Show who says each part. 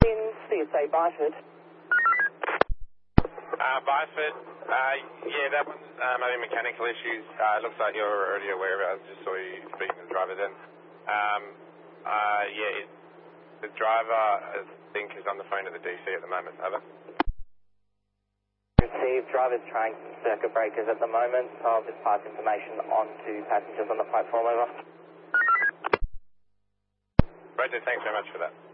Speaker 1: In CSA Byford.
Speaker 2: Byford, yeah, that one's having mechanical issues. Looks like you're already aware of it. I just saw you speaking to the driver then. Yeah, the driver, I think, is on the phone to the DC at the moment. Over.
Speaker 1: Received. Driver's trying circuit breakers at the moment, so I'll just pass information on to passengers on the platform. Over.
Speaker 2: Roger, thanks very much for that.